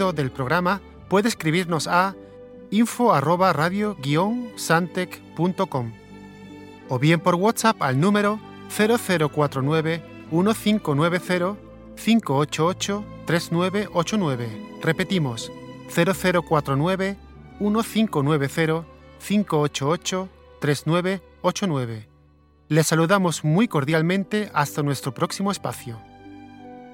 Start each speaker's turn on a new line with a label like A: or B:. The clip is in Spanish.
A: contenido del programa, puede escribirnos a info@radio-santec.com o bien por WhatsApp al número 0049 1590 588 3989. Repetimos, 0049 1590 588 3989. Les saludamos muy cordialmente hasta nuestro próximo espacio.